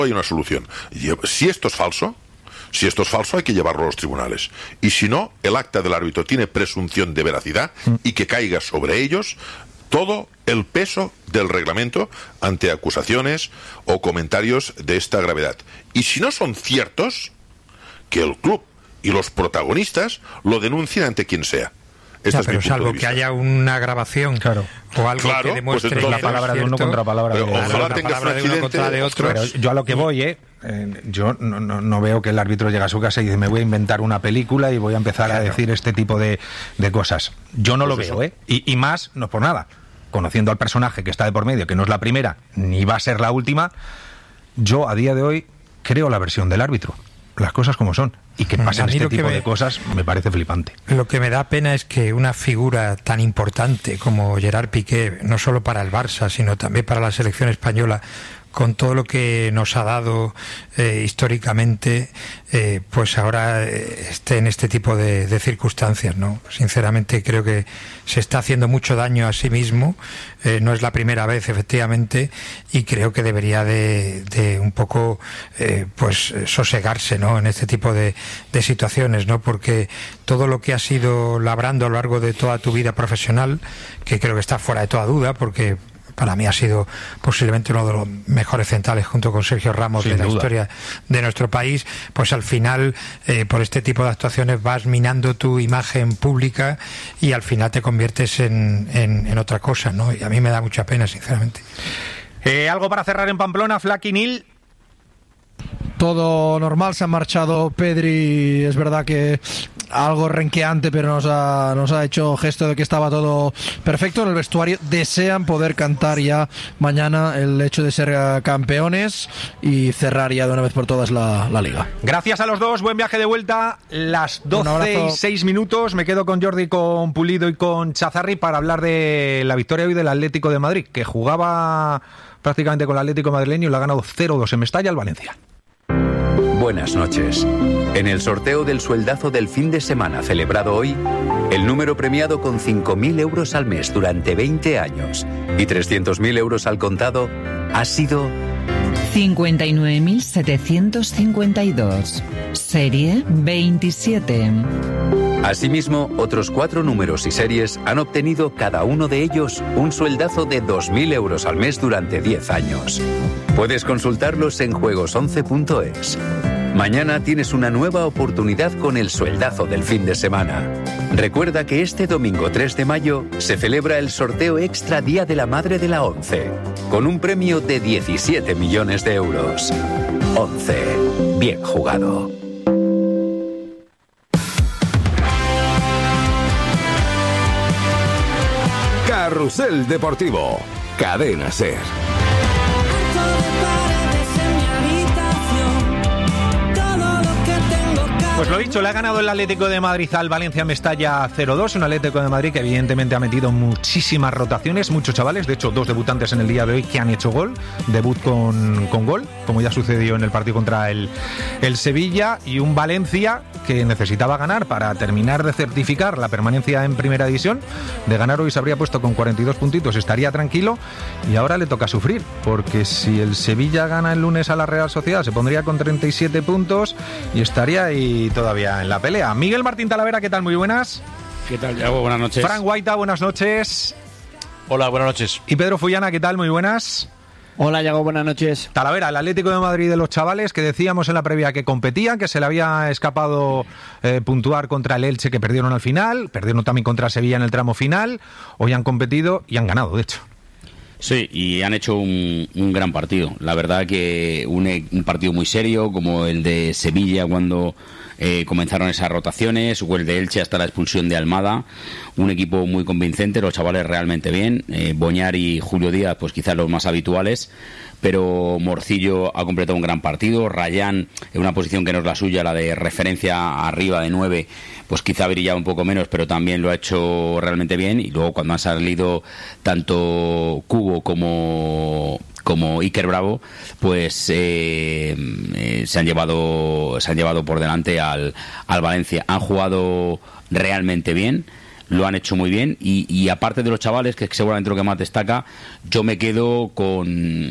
hay una solución. Si esto es falso, hay que llevarlo a los tribunales. Y si no, el acta del árbitro tiene presunción de veracidad y que caiga sobre ellos todo el peso del reglamento ante acusaciones o comentarios de esta gravedad. Y si no son ciertos, que el club y los protagonistas lo denuncien ante quien sea. Pero salvo que haya una grabación, o algo que demuestre pues la palabra de uno contra palabra de otro. Ojalá tengas un accidente de otro. Pero yo a lo que voy, yo no veo que el árbitro llegue a su casa y dice, me voy a inventar una película y voy a empezar a decir este tipo de cosas. Yo no lo veo, y más, no es por nada. Conociendo al personaje que está de por medio, que no es la primera, ni va a ser la última, yo a día de hoy creo la versión del árbitro. Las cosas como son. Y que pasen este tipo de cosas me parece flipante. Lo que me da pena es que una figura tan importante como Gerard Piqué, no solo para el Barça, sino también para la selección española, con todo lo que nos ha dado históricamente, pues ahora esté en este tipo de circunstancias, ¿no? Sinceramente creo que se está haciendo mucho daño a sí mismo, no es la primera vez, efectivamente, y creo que debería de un poco pues sosegarse, ¿no? En este tipo de situaciones, ¿no? Porque todo lo que has ido labrando a lo largo de toda tu vida profesional, que creo que está fuera de toda duda, porque para mí ha sido posiblemente uno de los mejores centrales junto con Sergio Ramos de la historia de nuestro país, pues al final por este tipo de actuaciones vas minando tu imagen pública y al final te conviertes en otra cosa, ¿no? Y a mí me da mucha pena, sinceramente. ¿Algo para cerrar en Pamplona, Flaky Nil? Todo normal, se han marchado Pedri, es verdad que algo renqueante, pero nos ha hecho gesto de que estaba todo perfecto en el vestuario. Desean poder cantar ya mañana el hecho de ser campeones y cerrar ya de una vez por todas la Liga. Gracias a los dos, buen viaje de vuelta. Las 12:06. Me quedo con Jordi, con Pulido y con Chazarri para hablar de la victoria hoy del Atlético de Madrid, que jugaba prácticamente con el Atlético madrileño y lo ha ganado 0-2 en Mestalla al Valencia. Buenas noches. En el sorteo del sueldazo del fin de semana celebrado hoy, el número premiado con 5.000 euros al mes durante 20 años y 300.000 euros al contado ha sido 59.752. Serie 27. Asimismo, otros 4 números y series han obtenido cada uno de ellos un sueldazo de 2.000 euros al mes durante 10 años. Puedes consultarlos en juegos11.es. Mañana tienes una nueva oportunidad con el sueldazo del fin de semana. Recuerda que este domingo 3 de mayo se celebra el sorteo extra Día de la Madre de la ONCE, con un premio de 17 millones de euros. ONCE. Bien jugado. Carrusel Deportivo. Cadena SER. Pues lo dicho, le ha ganado el Atlético de Madrid al Valencia Mestalla 0-2, un Atlético de Madrid que evidentemente ha metido muchísimas rotaciones, muchos chavales, de hecho 2 debutantes en el día de hoy que han hecho gol, debut con gol, como ya sucedió en el partido contra el Sevilla, y un Valencia que necesitaba ganar para terminar de certificar la permanencia en Primera División. De ganar hoy se habría puesto con 42 puntitos, estaría tranquilo, y ahora le toca sufrir, porque si el Sevilla gana el lunes a la Real Sociedad se pondría con 37 puntos y estaría ahí todavía en la pelea. Miguel Martín Talavera, ¿qué tal? Muy buenas. ¿Qué tal, Yago? Buenas noches. Fran Guaita, buenas noches. Hola, buenas noches. Y Pedro Fullana, ¿qué tal? Muy buenas. Hola, Yago, buenas noches. Talavera, el Atlético de Madrid de los chavales que decíamos en la previa que competían, que se le había escapado puntuar contra el Elche, que perdieron al final, perdieron también contra Sevilla en el tramo final, hoy han competido y han ganado, de hecho. Sí, y han hecho un gran partido. La verdad que un partido muy serio, como el de Sevilla cuando comenzaron esas rotaciones, o el de Elche hasta la expulsión de Almada. Un equipo muy convincente, los chavales realmente bien. Boñar y Julio Díaz, pues quizás los más habituales, pero Morcillo ha completado un gran partido. Rayán, en una posición que no es la suya, la de referencia arriba de 9, pues quizá brillaba un poco menos, pero también lo ha hecho realmente bien. Y luego cuando han salido tanto Cubo como Iker Bravo, pues se han llevado por delante al Valencia. Han jugado realmente bien. lo han hecho muy bien y aparte de los chavales, que es seguramente lo que más destaca, yo me quedo con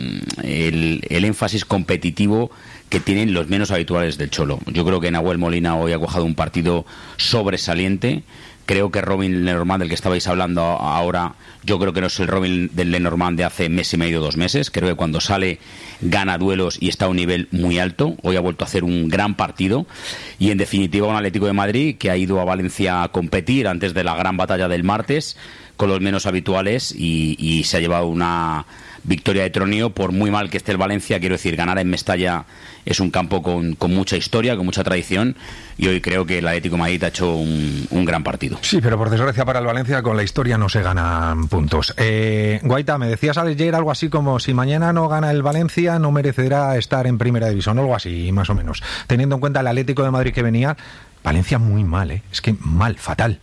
el énfasis competitivo que tienen los menos habituales del Cholo. Yo creo que Nahuel Molina hoy ha cuajado un partido sobresaliente. Creo que Robin Lenormand, del que estabais hablando ahora, yo creo que no es el Robin del Lenormand de hace mes y medio, 2 meses. Creo que cuando sale gana duelos y está a un nivel muy alto. Hoy ha vuelto a hacer un gran partido. Y en definitiva un Atlético de Madrid que ha ido a Valencia a competir antes de la gran batalla del martes con los menos habituales y se ha llevado una victoria de troneo. Por muy mal que esté el Valencia, quiero decir, ganar en Mestalla es un campo con mucha historia, con mucha tradición, y hoy creo que el Atlético de Madrid ha hecho un gran partido. Sí, pero por desgracia para el Valencia con la historia no se ganan puntos. Guaita, me decías ayer algo así como si mañana no gana el Valencia no merecerá estar en primera división, algo así más o menos, teniendo en cuenta el Atlético de Madrid que venía. Valencia muy mal, es que mal, fatal.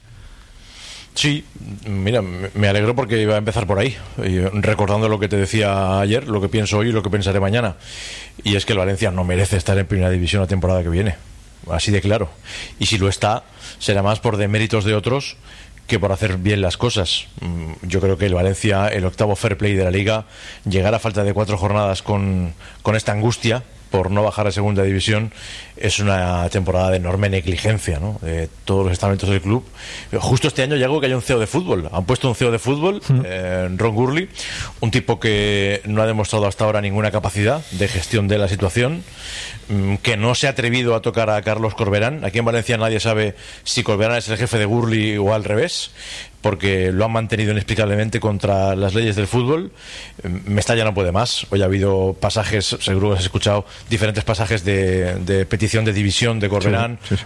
Sí, mira, me alegro porque iba a empezar por ahí, recordando lo que te decía ayer, lo que pienso hoy y lo que pensaré mañana. Y es que el Valencia no merece estar en primera división la temporada que viene, así de claro. Y si lo está, será más por deméritos de otros que por hacer bien las cosas. Yo creo que el Valencia, el 8º fair play de la Liga, llegar a falta de 4 jornadas con esta angustia por no bajar a segunda división, es una temporada de enorme negligencia, ¿no?, de todos los estamentos del club. Justo este año llegó que hay un CEO de fútbol, han puesto un CEO de fútbol, Ron Gurley, un tipo que no ha demostrado hasta ahora ninguna capacidad de gestión de la situación, que no se ha atrevido a tocar a Carlos Corberán. Aquí en Valencia nadie sabe si Corberán es el jefe de Gurley o al revés, porque lo han mantenido inexplicablemente contra las leyes del fútbol. Mestalla no puede más. Hoy ha habido pasajes, seguro que has escuchado diferentes pasajes de petición de división de Corberán, sí.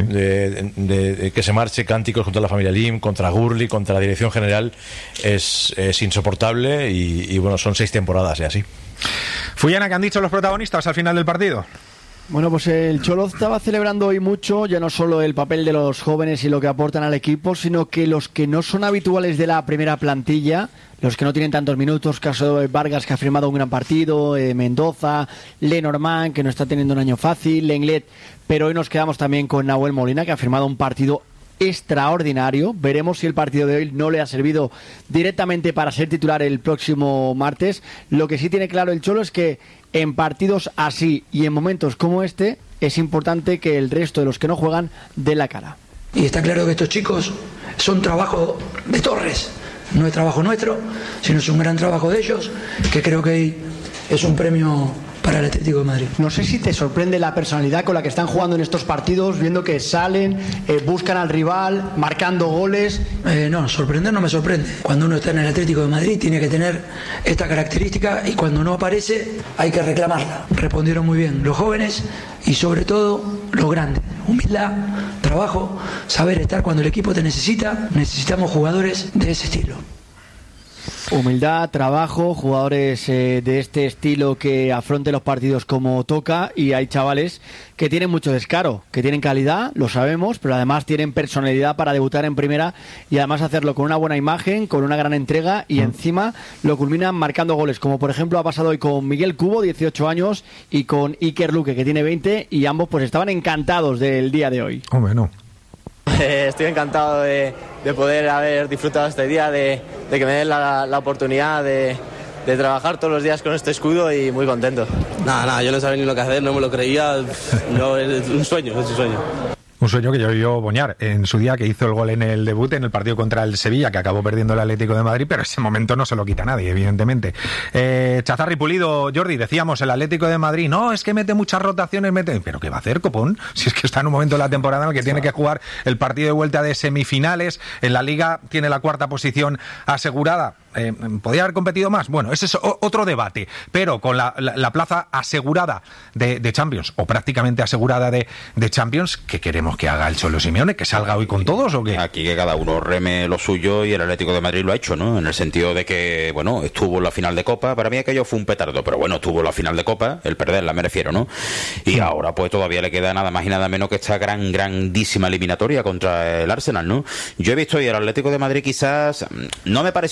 De que se marche, cánticos contra la familia Lim, contra Gurley, contra la dirección general. Es insoportable y bueno, son 6 temporadas y así. Fuyana, ¿qué han dicho los protagonistas al final del partido? Bueno, pues el Cholo estaba celebrando hoy mucho, ya no solo el papel de los jóvenes y lo que aportan al equipo, sino que los que no son habituales de la primera plantilla, los que no tienen tantos minutos, caso de Vargas, que ha firmado un gran partido, Mendoza, Lenormand, que no está teniendo un año fácil, Lenglet, pero hoy nos quedamos también con Nahuel Molina, que ha firmado un partido extraordinario. Veremos si el partido de hoy no le ha servido directamente para ser titular el próximo martes. Lo que sí tiene claro el Cholo es que en partidos así y en momentos como este es importante que el resto de los que no juegan den la cara. Y está claro que estos chicos son trabajo de Torres, no es trabajo nuestro, sino es un gran trabajo de ellos, que creo que es un premio para el Atlético de Madrid. No sé si te sorprende la personalidad con la que están jugando en estos partidos, viendo que salen, buscan al rival, marcando goles. No, sorprender no me sorprende. Cuando uno está en el Atlético de Madrid tiene que tener esta característica y cuando no aparece hay que reclamarla. Respondieron muy bien los jóvenes y sobre todo los grandes. Humildad, trabajo, saber estar cuando el equipo te necesita. Necesitamos jugadores de ese estilo. Humildad, trabajo, jugadores de este estilo que afronten los partidos como toca, y hay chavales que tienen mucho descaro, que tienen calidad, lo sabemos, pero además tienen personalidad para debutar en primera y además hacerlo con una buena imagen, con una gran entrega y encima lo culminan marcando goles, como por ejemplo ha pasado hoy con Miguel Cubo, 18 años, y con Iker Luque, que tiene 20, y ambos pues estaban encantados del día de hoy. Hombre, no. Estoy encantado de poder haber disfrutado este día, de que me den la oportunidad de trabajar todos los días con este escudo y muy contento. Nada, yo no sabía ni lo que hacer, no me lo creía, no, es un sueño. Un sueño que yo vio Boñar en su día, que hizo el gol en el debut en el partido contra el Sevilla, que acabó perdiendo el Atlético de Madrid, pero ese momento no se lo quita nadie, evidentemente. Chazarri Pulido, Jordi, decíamos, el Atlético de Madrid, no, es que mete muchas rotaciones, ¿pero qué va a hacer, copón? Si es que está en un momento de la temporada en el que tiene que jugar el partido de vuelta de semifinales, en la Liga tiene la 4ª posición asegurada. ¿Podría haber competido más? Bueno, ese es otro debate, pero con la plaza asegurada de Champions, o prácticamente asegurada de Champions, ¿qué queremos que haga el Cholo Simeone? ¿Que salga hoy con todos o qué? Aquí que cada uno reme lo suyo, y el Atlético de Madrid lo ha hecho, ¿no? En el sentido de que, bueno, estuvo en la final de Copa, para mí aquello fue un petardo, pero bueno, estuvo en la final de Copa, el perderla me refiero, ¿no? Y ahora pues todavía le queda nada más y nada menos que esta grandísima eliminatoria contra el Arsenal, ¿no? Yo he visto hoy el Atlético de Madrid, quizás no me pareció que compitiera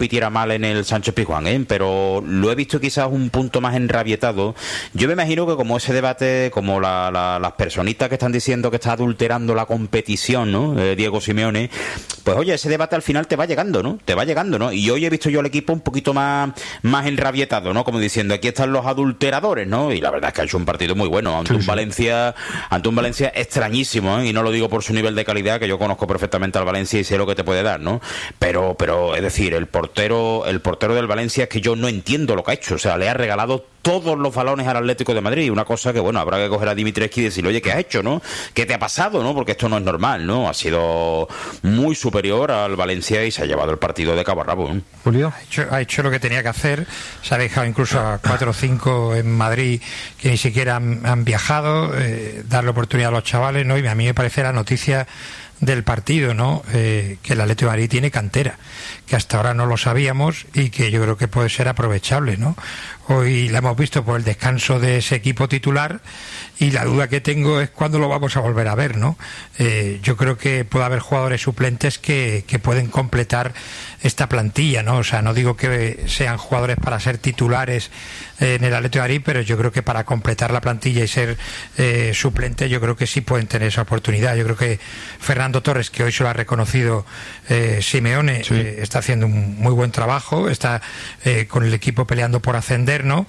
compitiera mal en el Sánchez Pizjuán, pero lo he visto quizás un punto más enrabietado. Yo me imagino que como ese debate, como las personitas que están diciendo que está adulterando la competición, ¿no? Diego Simeone, pues oye, ese debate al final te va llegando, ¿no? Y hoy he visto yo al equipo un poquito más enrabietado, ¿no? Como diciendo, aquí están los adulteradores, ¿no? Y la verdad es que ha hecho un partido muy bueno ante un Valencia extrañísimo, y no lo digo por su nivel de calidad, que yo conozco perfectamente al Valencia y sé lo que te puede dar, ¿no? Pero es decir, el portero del Valencia, es que yo no entiendo lo que ha hecho. O sea, le ha regalado todos los balones al Atlético de Madrid. Una cosa que, bueno, habrá que coger a Dimitrescu y decirle, oye, ¿qué has hecho, no? ¿Qué te ha pasado, no? Porque esto no es normal, ¿no? Ha sido muy superior al Valencia y se ha llevado el partido de cabo a rabo, ¿no? Julio. Ha hecho lo que tenía que hacer. Se ha dejado incluso a 4 o 5 en Madrid que ni siquiera han viajado, darle oportunidad a los chavales, ¿no? Y a mí me parece la noticia del partido, ¿no? Que el Atlético de Madrid tiene cantera, que hasta ahora no lo sabíamos y que yo creo que puede ser aprovechable, ¿no? Hoy la hemos visto por el descanso de ese equipo titular y la duda que tengo es cuándo lo vamos a volver a ver, ¿no? Yo creo que puede haber jugadores suplentes que pueden completar esta plantilla, ¿no? O sea, no digo que sean jugadores para ser titulares en el Atlético de Madrid, pero yo creo que para completar la plantilla y ser suplente, yo creo que sí pueden tener esa oportunidad. Yo creo que Fernando Torres, que hoy se lo ha reconocido Simeone, está haciendo un muy buen trabajo, está con el equipo peleando por ascender, ¿no?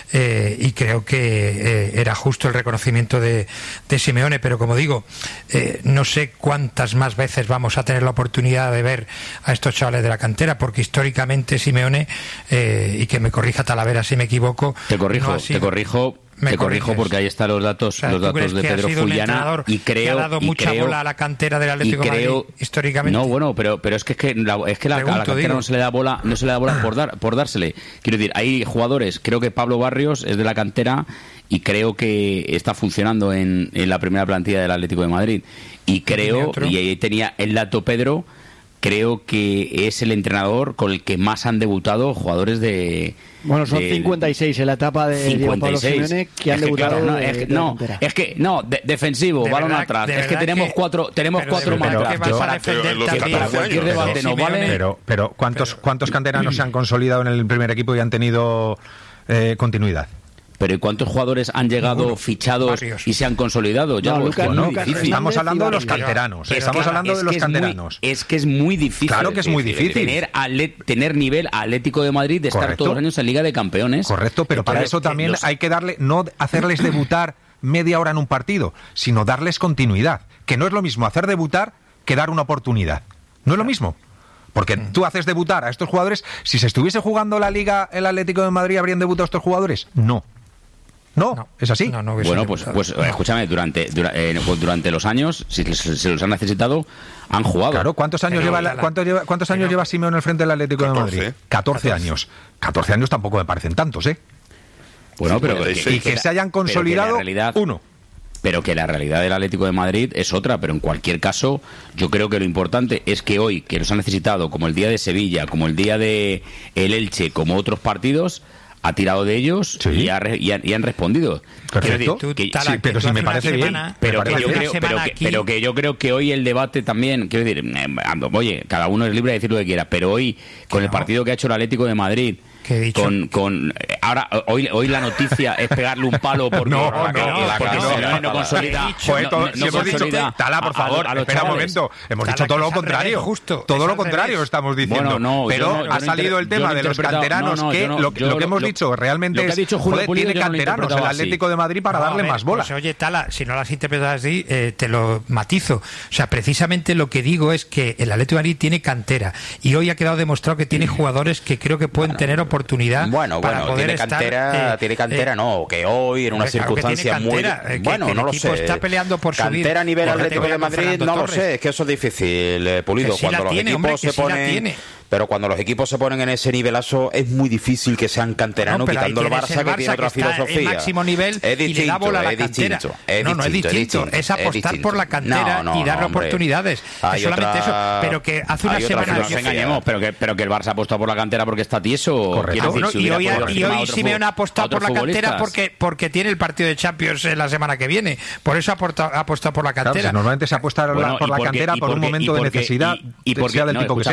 Y creo que era justo el reconocimiento de Simeone, pero como digo, no sé cuántas más veces vamos a tener la oportunidad de ver a estos chavales de la cantera, porque históricamente Simeone, y que me corrija Talavera si me equivoco, te corrijo porque ahí están los datos, de Pedro Fullana, y creo que ha dado mucha bola a la cantera del Atlético de Madrid históricamente. No, bueno, pero es que a la cantera no se le da bola por dársele. Quiero decir, hay jugadores, creo que Pablo Barrios es de la cantera y creo que está funcionando en la primera plantilla del Atlético de Madrid. Y creo, y ahí tenía el dato Pedro, creo que es el entrenador con el que más han debutado jugadores de... Bueno, son 56 en la etapa de Diego Pablo Simeone que han debutado. Defensivo, balón atrás. Es que tenemos cuatro más atrás. Para cualquier debate no vale. Pero ¿cuántos canteranos se han consolidado en el primer equipo y han tenido continuidad? Pero ¿y cuántos jugadores han llegado fichados y se han consolidado? Ya estamos hablando de los canteranos. Es que es muy difícil. Claro que es muy difícil. Tener nivel Atlético de Madrid de estar todos los años en Liga de Campeones. Correcto, pero para eso también hay que darle, no hacerles debutar media hora en un partido, sino darles continuidad. Que no es lo mismo hacer debutar que dar una oportunidad. No es lo mismo. Porque tú haces debutar a estos jugadores. Si se estuviese jugando la Liga, el Atlético de Madrid, ¿habrían debutado estos jugadores? No, es así. Bueno, pues escúchame, durante los años, si se los han necesitado, han jugado. Claro, ¿cuántos años lleva Simeone al frente del Atlético de Madrid? 14 años. 14 años tampoco me parecen tantos, ¿eh? Bueno, pero que se hayan consolidado uno. Pero que la realidad del Atlético de Madrid es otra, pero en cualquier caso yo creo que lo importante es que hoy, que nos han necesitado, como el día de Sevilla, como el día de el Elche, como otros partidos, ha tirado de ellos y han respondido. Perfecto. Pero si me parece bien. Pero que yo creo que hoy el debate también, quiero decir, oye, cada uno es libre de decir lo que quiera, pero hoy, con el partido que ha hecho el Atlético de Madrid, ahora hoy la noticia es pegarle un palo porque no consolida. Tala, por favor, espera un momento. Hemos dicho todo lo contrario. Todo lo contrario estamos diciendo. Pero ha salido el tema de los canteranos, que lo que hemos dicho realmente es, tiene canteranos el Atlético de Madrid para darle más bola. Pues oye, Tala, si no las interpretas así, te lo matizo. O sea, precisamente lo que digo es que el Atlético de Madrid tiene cantera y hoy ha quedado demostrado que tiene jugadores que creo que pueden tener oportunidad para poder tiene cantera, no, que hoy en una circunstancia muy... Bueno, no lo sé. Está peleando por subir. Cantera a nivel Atlético de Madrid, no lo sé, es que eso es difícil, Pulido. Cuando los equipos se ponen... Pero cuando los equipos se ponen en ese nivelazo es muy difícil que sean canteranos, quitando el Barça, que tiene otra filosofía. El máximo nivel es distinto, y le da bola a la cantera. No es distinto. Es apostar por la cantera y darle oportunidades. Es solamente eso. Pero que hace una semana... No nos engañemos, pero que el Barça ha apostado por la cantera porque está tieso. Correcto. Y hoy Simeone ha apostado por la cantera porque tiene el partido de Champions la semana que viene. Por eso ha apostado por la cantera. Normalmente se apuesta por la cantera por un momento de necesidad, sea del tipo que sea.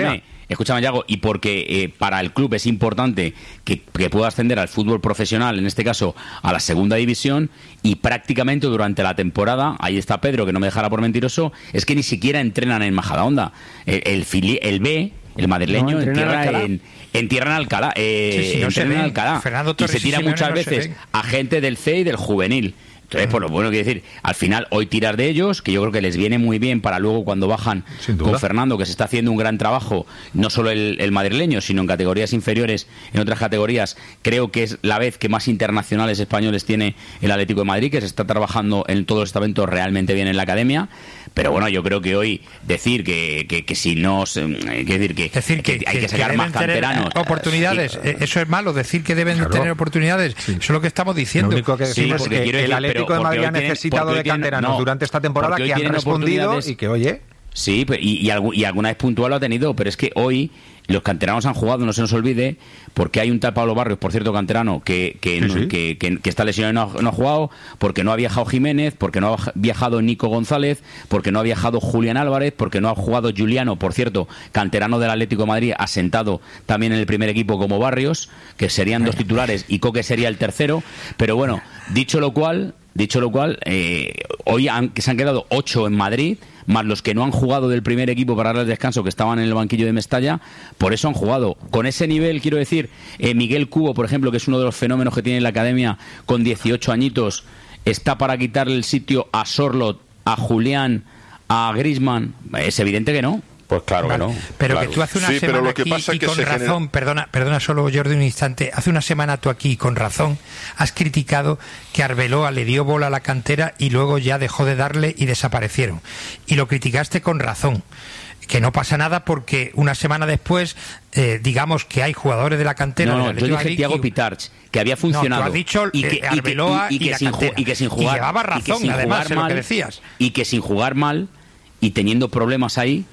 escúchame, Yago, y porque para el club es importante que pueda ascender al fútbol profesional, en este caso a la segunda división, y prácticamente durante la temporada, ahí está Pedro, que no me dejará por mentiroso, es que ni siquiera entrenan en Majadahonda. El B, el madrileño, entierran en Alcalá. Entrenan en Alcalá. Y se tira muchas veces a gente del C y del juvenil. Entonces, por lo bueno que decir, al final hoy tirar de ellos, que yo creo que les viene muy bien para luego cuando bajan con Fernando, que se está haciendo un gran trabajo, no solo el madrileño, sino en categorías inferiores, en otras categorías, creo que es la vez que más internacionales españoles tiene el Atlético de Madrid, que se está trabajando en todos los estamentos realmente bien en la academia. Pero bueno, yo creo que hoy decir que si no... hay que sacar más canteranos. Oportunidades, eso es malo, decir que deben tener oportunidades. Eso es lo que estamos diciendo. Lo único que decimos es que el Atlético de Madrid ha necesitado de canteranos durante esta temporada que han respondido y que, oye... Sí, y alguna vez puntual lo ha tenido, pero es que hoy los canteranos han jugado, no se nos olvide, porque hay un tal Pablo Barrios, por cierto, canterano, que está lesionado y no ha jugado, porque no ha viajado Jiménez, porque no ha viajado Nico González, porque no ha viajado Julián Álvarez, porque no ha jugado Juliano, por cierto, canterano del Atlético de Madrid, asentado también en el primer equipo como Barrios, que serían 2 titulares y Coque sería el tercero. Pero bueno, dicho lo cual, hoy se han quedado 8 en Madrid, más los que no han jugado del primer equipo para darles descanso, que estaban en el banquillo de Mestalla, por eso han jugado. Con ese nivel, quiero decir, Miguel Cubo, por ejemplo, que es uno de los fenómenos que tiene la academia, con 18 añitos, está para quitarle el sitio a Sorlot, a Julián, a Griezmann. Es evidente que no. Pues claro que no. Pero claro. que tú hace una semana aquí y con razón, perdona solo Jordi un instante, hace una semana tú aquí con razón has criticado que Arbeloa le dio bola a la cantera y luego ya dejó de darle y desaparecieron. Y lo criticaste con razón. Que no pasa nada porque una semana después digamos que hay jugadores de la cantera. No, yo dije Thiago Pitarch, que había funcionado. No, tú has dicho Arbeloa y que sin jugar. Y llevaba razón, además, en lo que decías. Y que sin jugar mal y teniendo problemas ahí,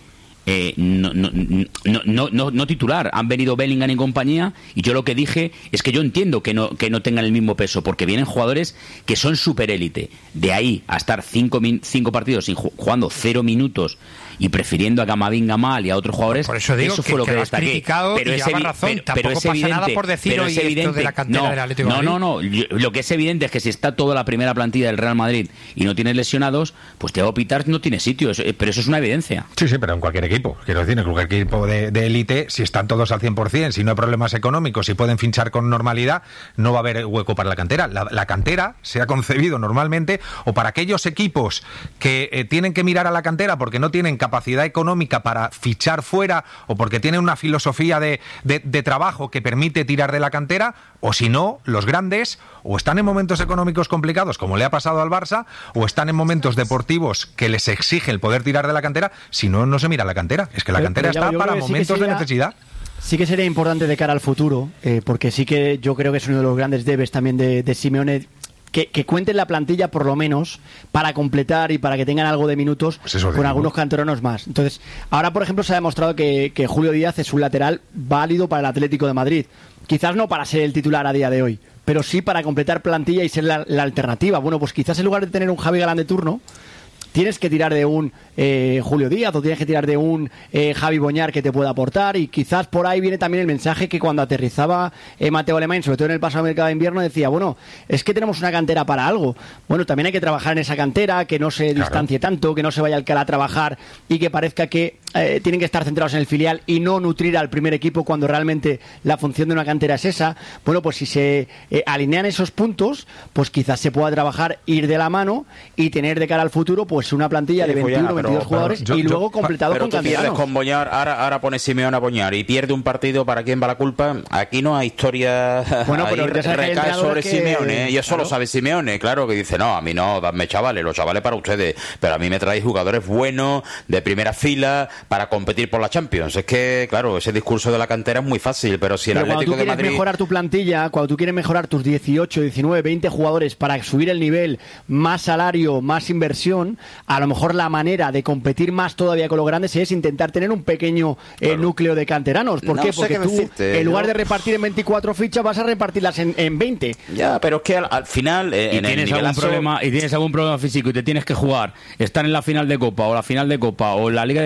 no titular. Han venido Bellingham y compañía, y yo lo que dije es que yo entiendo que no tengan el mismo peso, porque vienen jugadores que son superélite. De ahí a estar 5 partidos jugando 0 minutos y prefiriendo a Camavinga mal y a otros jugadores, por eso digo eso fue lo que destaqué. Pero es razón, tampoco pasa nada por decir hoy esto de la cantera del Atlético de Madrid. No, lo que es evidente es que si está toda la primera plantilla del Real Madrid y no tienes lesionados, pues Thiago Pitarch no tiene sitio, pero eso es una evidencia. Sí, pero en cualquier equipo, quiero decir, en cualquier equipo de élite, si están todos al 100%, si no hay problemas económicos, si pueden fichar con normalidad, no va a haber hueco para la cantera. La cantera se ha concebido normalmente o para aquellos equipos que tienen que mirar a la cantera porque no tienen capacidad económica para fichar fuera o porque tienen una filosofía de trabajo que permite tirar de la cantera, o si no, los grandes o están en momentos económicos complicados como le ha pasado al Barça, o están en momentos deportivos que les exige el poder tirar de la cantera. Si no, no se mira la cantera. Es que la cantera está para momentos de necesidad. Sí que sería importante de cara al futuro, porque sí que yo creo que es uno de los grandes debes también de Simeone, que cuenten la plantilla por lo menos para completar y para que tengan algo de minutos con algunos canteranos más. Entonces, ahora por ejemplo se ha demostrado que Julio Díaz es un lateral válido para el Atlético de Madrid. Quizás no para ser el titular a día de hoy, pero sí para completar plantilla y ser la alternativa. Bueno, pues quizás en lugar de tener un Javi Galán de turno, tienes que tirar de un Julio Díaz o tienes que tirar de un Javi Boñar que te pueda aportar, y quizás por ahí viene también el mensaje que cuando aterrizaba Mateo Alemán, sobre todo en el pasado mercado de invierno, decía, bueno, es que tenemos una cantera para algo. Bueno, también hay que trabajar en esa cantera, que no se distancie tanto, que no se vaya al Alcalá a trabajar y que parezca que tienen que estar centrados en el filial y no nutrir al primer equipo cuando realmente la función de una cantera es esa. Bueno, pues si se alinean esos puntos, pues quizás se pueda trabajar, ir de la mano y tener de cara al futuro pues una plantilla de 21 o 22 jugadores y luego completado con canteranos. Con Boñar, ahora pone Simeone a Boñar y pierde un partido, ¿para quién va la culpa? Aquí no hay historia, bueno, pero recae sobre Simeone, y eso lo sabe Simeone, claro, que dice, no, a mí no, dadme chavales, los chavales para ustedes, pero a mí me traéis jugadores buenos, de primera fila, para competir por la Champions. Es que, claro, ese discurso de la cantera es muy fácil, pero si el Atlético de Madrid... Cuando tú quieres mejorar tu plantilla, cuando tú quieres mejorar tus 18, 19, 20 jugadores para subir el nivel, más salario, más inversión, a lo mejor la manera de competir más todavía con los grandes es intentar tener un pequeño núcleo de canteranos. ¿Por qué? Porque tú, en lugar de repartir en 24 fichas, vas a repartirlas en 20. Ya, pero es que al final... y tienes algún problema físico y te tienes que jugar, estar en la final de Copa o la final de Copa o la Liga de Campeones,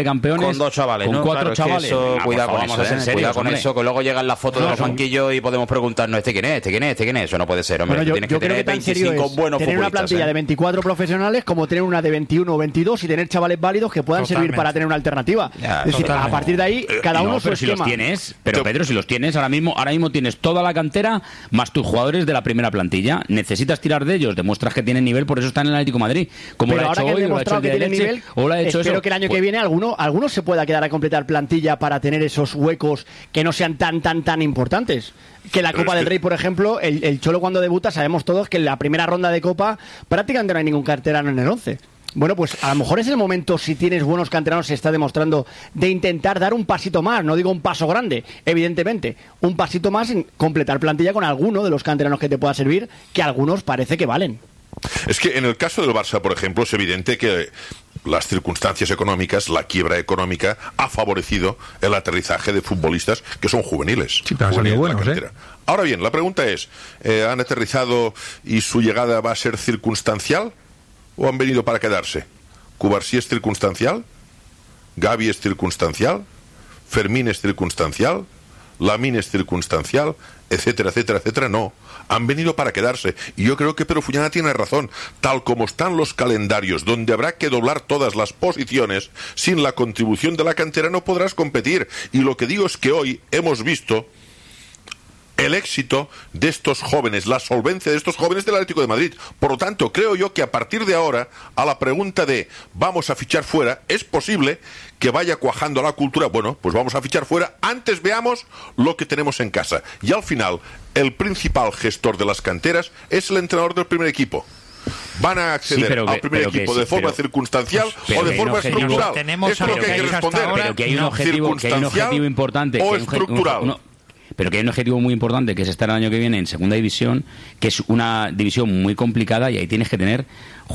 con 2 chavales, con ¿no? 4 Claro, chavales. Eso, cuidado por con favor, eso, cuidado con eso, que luego llegan las fotos de los banquillos y podemos preguntarnos ¿este quién es? ¿este quién es? ¿este quién es? Eso no puede ser, hombre. Bueno, Tienes que creo tener que tan serio 25 es buenos tener una futbolistas, plantilla de 24 profesionales como tener una de 21 o 22 y tener chavales válidos que puedan servir para tener una alternativa. Es decir, a partir de ahí, cada uno su pero si esquema. los tienes, pero Pedro, si los tienes, ahora mismo tienes toda la cantera más tus jugadores de la primera plantilla. Necesitas tirar de ellos, demuestras que tienen nivel, por eso están en el Atlético de Madrid. Como Pero lo ha ahora hecho que han hoy, demostrado que tienen nivel, espero que el año que viene alguno se pueda quedar a completar plantilla para tener esos huecos que no sean tan importantes. Que la Copa del Rey, por ejemplo, el Cholo cuando debuta, sabemos todos que en la primera ronda de Copa prácticamente no hay ningún canterano en el 11. Bueno, pues a lo mejor es el momento, si tienes buenos canteranos, se está demostrando, de intentar dar un pasito más. No digo un paso grande, evidentemente. Un pasito más en completar plantilla con alguno de los canteranos que te pueda servir, que algunos parece que valen. Es que en el caso del Barça, por ejemplo, es evidente que las circunstancias económicas, la quiebra económica, ha favorecido el aterrizaje de futbolistas que son juveniles. Sí, pero han salido buenos, Ahora bien, la pregunta es, ¿han aterrizado y su llegada va a ser circunstancial o han venido para quedarse? ¿Cubarsí es circunstancial? ¿Gavi es circunstancial? ¿Fermín es circunstancial? ¿Lamine es circunstancial? Etcétera, etcétera, etcétera. No, han venido para quedarse. Y yo creo que Perfullana tiene razón. Tal como están los calendarios, donde habrá que doblar todas las posiciones, sin la contribución de la cantera no podrás competir. Y lo que digo es que hoy hemos visto el éxito de estos jóvenes, la solvencia de estos jóvenes del Atlético de Madrid. Por lo tanto, creo yo que a partir de ahora, a la pregunta de ¿vamos a fichar fuera?, es posible que vaya cuajando la cultura. Bueno, pues vamos a fichar fuera, antes veamos lo que tenemos en casa. Y al final, el principal gestor de las canteras es el entrenador del primer equipo. ¿Van a acceder al primer equipo de forma circunstancial o de forma estructural? Esto es lo que hay que responder. Pero que hay un objetivo importante. ¿O estructural? Pero que hay un objetivo muy importante, que es estar el año que viene en segunda división, que es una división muy complicada y ahí tienes que tener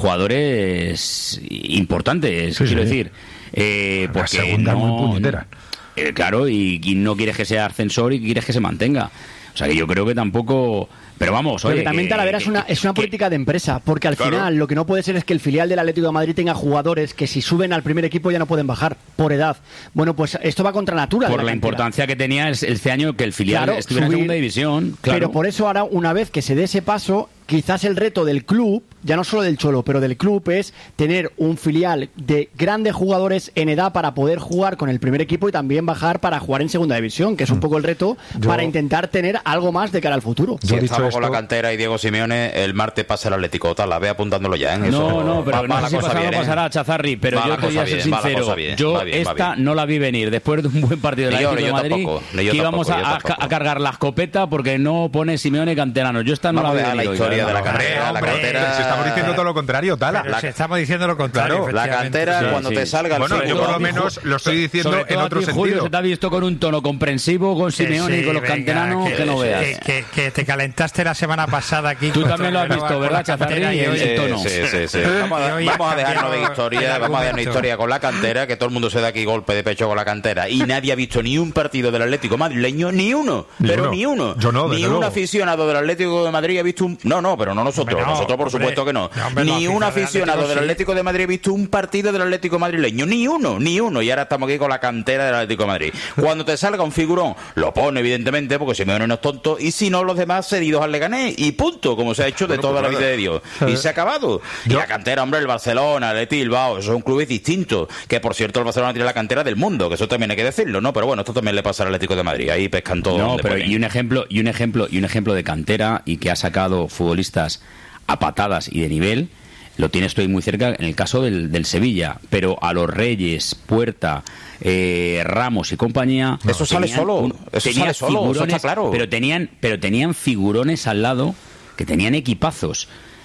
jugadores importantes, quiero decir. La segunda muy puñetera. Claro, y no quieres que sea ascensor y quieres que se mantenga. O sea, que yo creo que tampoco... Pero vamos, oye... Pero también Talavera es una política de empresa, porque al final lo que no puede ser es que el filial del Atlético de Madrid tenga jugadores que si suben al primer equipo ya no pueden bajar, por edad. Bueno, pues esto va contra natura. Por la importancia que tenía este año que el filial estuviera en segunda división. Claro. Pero por eso ahora, una vez que se dé ese paso, quizás el reto del club, ya no solo del Cholo, pero del club, es tener un filial de grandes jugadores en edad para poder jugar con el primer equipo y también bajar para jugar en segunda división, que es un poco el reto para intentar tener algo más de cara al futuro. Si estamos con la cantera y Diego Simeone, el martes pasa el Atlético, la ve apuntándolo ya, ¿eh? No, pero no sé si pasará, Chazarri, pero yo te voy a ser sincero, yo esta no la vi venir, después de un buen partido del Atlético de Madrid, que íbamos a cargar la escopeta porque no pone Simeone canterano. Yo esta no la veo venir hoy. De la cantera, si estamos diciendo todo lo contrario, Tala. Si estamos diciendo lo contrario. La cantera, cuando te salga el yo por lo menos lo estoy diciendo en otro sentido. Julio, se te ha visto con un tono comprensivo con Simeone y con los canteranos que no veas. Que te calentaste la semana pasada aquí. Tú también lo has visto, ¿verdad, Chazarri? El tono. Sí. Vamos a dejarnos de historia, con la cantera, que todo el mundo se da aquí golpe de pecho con la cantera. Y nadie ha visto ni un partido del Atlético madrileño, ni uno. Ni uno. Ni un aficionado del Atlético de Madrid ha visto un... No, pero no nosotros. Nosotros, por supuesto que no. Ni un aficionado del Atlético de Madrid ha visto un partido del Atlético madrileño. Ni uno. Y ahora estamos aquí con la cantera del Atlético de Madrid. Cuando te salga un figurón, lo pone, evidentemente, porque Simeone no es tonto. Y si no, los demás cedidos al Leganés. Y punto, como se ha hecho de toda la vida de Dios. Y se ha acabado. Y la cantera, hombre, el Barcelona, el Atleti Bilbao, esos son clubes distintos. Que, por cierto, el Barcelona tiene la cantera del mundo, que eso también hay que decirlo, ¿no? Pero bueno, esto también le pasa al Atlético de Madrid. Ahí pescan todo. No, pero y un ejemplo de cantera y que ha sacado futbolistas a patadas y de nivel, lo tienes tú ahí muy cerca en el caso del Sevilla, pero a los Reyes, Puerta, Ramos y compañía, eso sale solo, eso está claro. Pero tenían figurones al lado que tenían equipazos,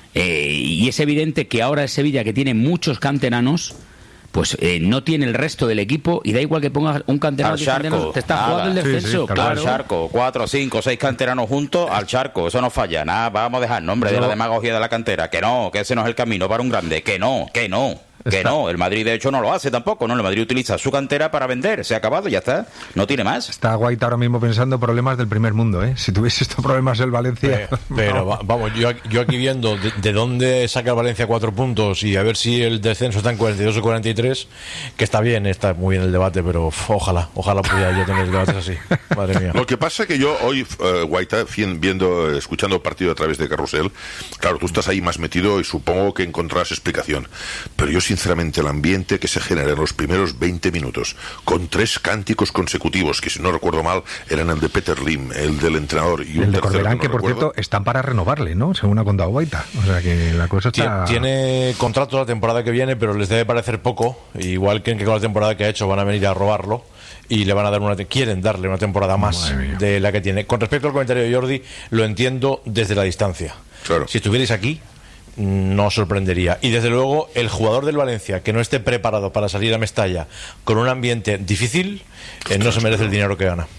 y es evidente que ahora el Sevilla, que tiene muchos canteranos, pues no tiene el resto del equipo y da igual que pongas un canterano te está jugando el descenso. Claro. Al charco, 4, 5, 6 canteranos juntos al charco, eso no falla. Nada, vamos a dejar nombre de la demagogia de la cantera, que no, que ese no es el camino para un grande, que no. Que no, el Madrid de hecho no lo hace tampoco, ¿no? El Madrid utiliza su cantera para vender, se ha acabado, ya está, no tiene más. Está Guaita ahora mismo pensando problemas del primer mundo, ¿eh? Si tuviese estos problemas el Valencia... Pero vamos, yo aquí viendo de dónde saca el Valencia 4 puntos y a ver si el descenso está en 42 o 43, que está muy bien el debate, pero ojalá pudiera yo tener debates así. Madre mía. Lo que pasa es que yo hoy, Guaita, escuchando el partido a través de Carrusel, claro, tú estás ahí más metido y supongo que encontrarás explicación. Pero yo, sinceramente, el ambiente que se genera en los primeros 20 minutos, con 3 cánticos consecutivos, que si no recuerdo mal, eran el de Peter Lim, el del entrenador y un el de tercero Corberán, que por cierto, están para renovarle, ¿no? Según ha contado Guaita. O sea que la cosa está... Tiene contrato la temporada que viene, pero les debe parecer poco. Igual creen que con la temporada que ha hecho van a venir a robarlo y le van a dar quieren darle una temporada más de la que tiene. Con respecto al comentario de Jordi, lo entiendo desde la distancia. Claro. Si estuvierais aquí, no sorprendería. Y desde luego, el jugador del Valencia que no esté preparado para salir a Mestalla con un ambiente difícil, no se merece el dinero que gana.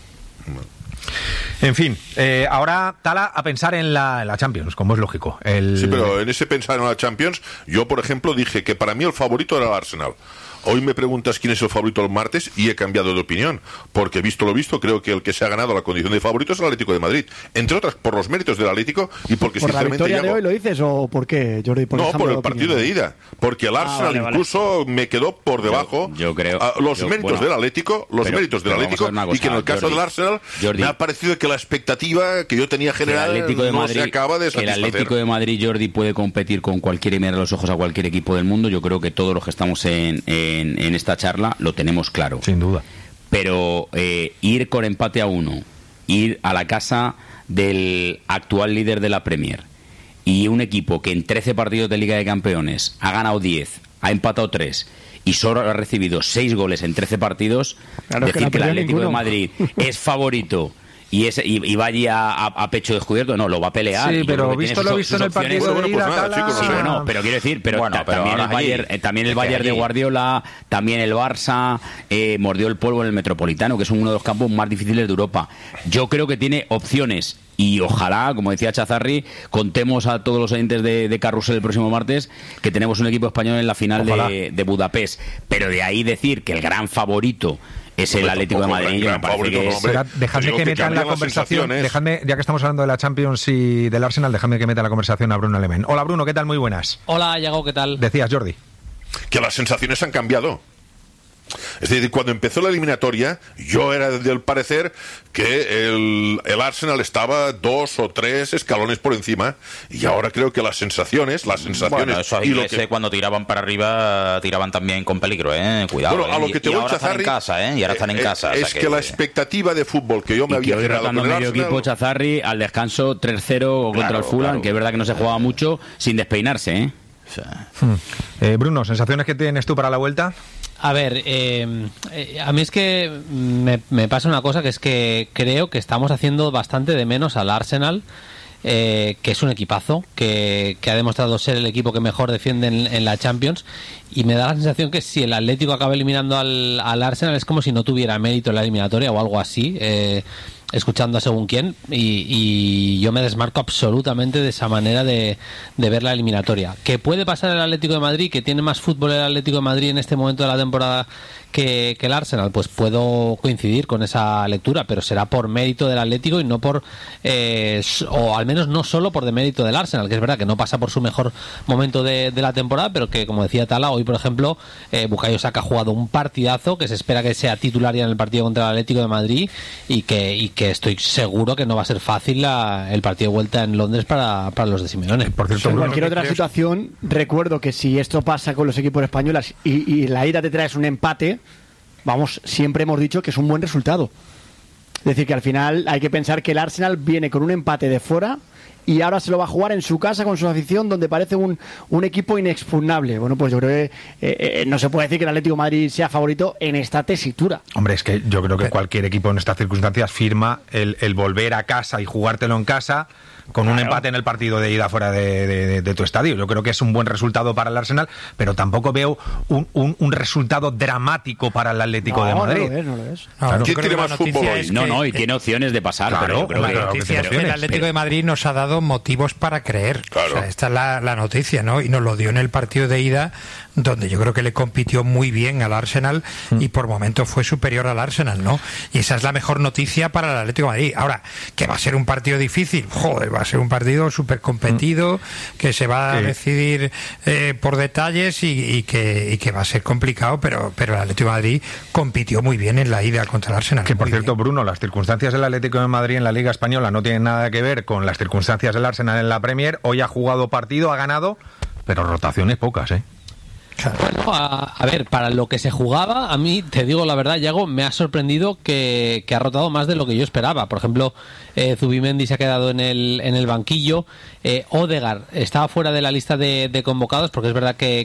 En fin, ahora Tala a pensar en la Champions, como es lógico. Sí, pero en ese pensar en la Champions, yo por ejemplo dije que para mí el favorito era el Arsenal. Hoy me preguntas quién es el favorito el martes y he cambiado de opinión, porque visto lo visto, creo que el que se ha ganado la condición de favorito es el Atlético de Madrid, entre otras por los méritos del Atlético y porque ¿por sinceramente la victoria de hoy lo dices o por qué, Jordi? No, por el partido de ida, porque el Arsenal incluso me quedó por debajo. Yo creo los méritos del Atlético, y que en el caso Jordi, del Arsenal me ha parecido que la expectativa que yo tenía general no se acaba de satisfacer. El Atlético de Madrid, Jordi, puede competir con cualquiera y mirar a los ojos a cualquier equipo del mundo. Yo creo que todos los que estamos en esta charla lo tenemos claro. Sin duda. Pero ir con empate a 1, ir a la casa del actual líder de la Premier y un equipo que en 13 partidos de Liga de Campeones ha ganado 10, ha empatado 3 y solo ha recibido 6 goles en 13 partidos, claro, decir que el Atlético de Madrid es favorito y va allí a pecho descubierto, no, lo va a pelear. Sí, pero visto lo visto en el partido de ida, pero quiero decir, también el Bayern de Guardiola, también el Barça mordió el polvo en el Metropolitano, que es uno de los campos más difíciles de Europa. Yo creo que tiene opciones y ojalá, como decía Chazarri, contemos a todos los oyentes de Carrusel el próximo martes que tenemos un equipo español en la final de Budapest, pero de ahí decir que el gran favorito es el Atlético de Madrid. Dejadme que meta en la conversación, ya que estamos hablando de la Champions y del Arsenal, dejadme que meta en la conversación a Bruno Alemán. Hola Bruno, ¿qué tal? Muy buenas. Hola Iago, ¿qué tal? Decías, Jordi. Que las sensaciones han cambiado. Es decir, cuando empezó la eliminatoria, yo era del parecer que el Arsenal estaba 2 o 3 escalones por encima, y ahora creo que las sensaciones bueno, esos ingleses cuando tiraban para arriba tiraban también con peligro, cuidado. Bueno, a lo que te voy a Chazarri, en casa, y ahora están en casa. Es que la expectativa de fútbol que yo me había generado con el medio Arsenal, equipo Chazarri al descanso 3-0 contra el Fulham, que es verdad que no se jugaba mucho sin despeinarse, Bruno, ¿sensaciones que tienes tú para la vuelta? A ver, a mí es que me pasa una cosa, que es que creo que estamos haciendo bastante de menos al Arsenal, que es un equipazo, que ha demostrado ser el equipo que mejor defiende en la Champions, y me da la sensación que si el Atlético acaba eliminando al Arsenal es como si no tuviera mérito en la eliminatoria o algo así, escuchando a según quién, y yo me desmarco absolutamente de esa manera de ver la eliminatoria. ¿Qué puede pasar el Atlético de Madrid, que tiene más fútbol el Atlético de Madrid en este momento de la temporada que el Arsenal? Pues puedo coincidir con esa lectura, pero será por mérito del Atlético y no por o al menos no solo por demérito del Arsenal, que es verdad que no pasa por su mejor momento de la temporada, pero que, como decía Tala, hoy por ejemplo Bukayo Saka ha jugado un partidazo que se espera que sea titular ya en el partido contra el Atlético de Madrid, y que estoy seguro que no va a ser fácil el partido de vuelta en Londres para los de Simeone. Por cierto, en cualquier otra situación, recuerdo que si esto pasa con los equipos españoles y la ida te traes un empate, vamos, siempre hemos dicho que es un buen resultado. Es decir, que al final hay que pensar que el Arsenal viene con un empate de fuera y ahora se lo va a jugar en su casa con su afición, donde parece un equipo inexpugnable. Bueno, pues yo creo que no se puede decir que el Atlético de Madrid sea favorito en esta tesitura. Hombre, es que yo creo que cualquier equipo en estas circunstancias firma el volver a casa y jugártelo en casa con un empate en el partido de ida fuera de tu estadio. Yo creo que es un buen resultado para el Arsenal, pero tampoco veo un resultado dramático para el Atlético de Madrid. No lo es. ¿Quién tiene más fútbol hoy? Y tiene opciones de pasar. Claro, pero yo creo la noticia es que el Atlético de Madrid nos ha dado motivos para creer. Claro. O sea, esta es la noticia, ¿no? Y nos lo dio en el partido de ida, donde yo creo que le compitió muy bien al Arsenal y por momentos fue superior al Arsenal, ¿no? Y esa es la mejor noticia para el Atlético de Madrid. Ahora, que va a ser un partido difícil, va a ser un partido súper competido, que se va a decidir por detalles y que va a ser complicado, pero el Atlético de Madrid compitió muy bien en la ida contra el Arsenal. Que por cierto, Bruno, las circunstancias del Atlético de Madrid en la Liga Española no tienen nada que ver con las circunstancias del Arsenal en la Premier. Hoy ha jugado partido, ha ganado, pero rotaciones pocas, ¿eh? Bueno, a ver, para lo que se jugaba, a mí, te digo la verdad, Yago, me ha sorprendido que ha rotado más de lo que yo esperaba. Por ejemplo, Zubimendi se ha quedado en el banquillo. Odegaard estaba fuera de la lista de convocados, porque es verdad que